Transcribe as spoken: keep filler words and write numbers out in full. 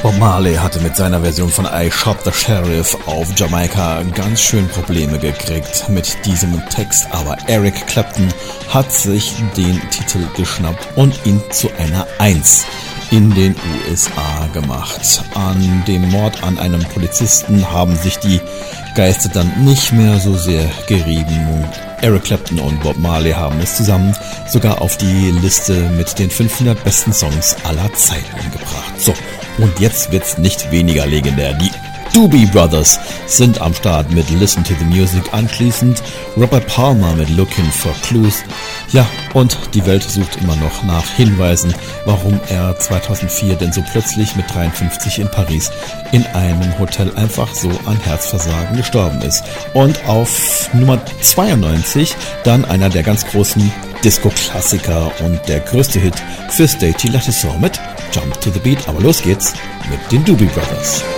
Bob Marley hatte mit seiner Version von I Shot the Sheriff auf Jamaika ganz schön Probleme gekriegt mit diesem Text, aber Eric Clapton hat sich den Titel geschnappt und ihn zu einer Eins in den U S A gemacht. An dem Mord an einem Polizisten haben sich die Geister dann nicht mehr so sehr gerieben. Eric Clapton und Bob Marley haben es zusammen sogar auf die Liste mit den fünfhundert besten Songs aller Zeiten gebracht. So, und jetzt wird's nicht weniger legendär. Die Doobie Brothers sind am Start mit Listen to the Music, anschließend Robert Palmer mit Looking for Clues. Ja, und die Welt sucht immer noch nach Hinweisen, warum er zweitausendvier denn so plötzlich mit dreiundfünfzig in Paris in einem Hotel einfach so an Herzversagen gestorben ist. Und auf Nummer zweiundneunzig dann einer der ganz großen Disco-Klassiker und der größte Hit für Stacey Lattisaw mit Jump to the Beat. Aber los geht's mit den Doobie Brothers.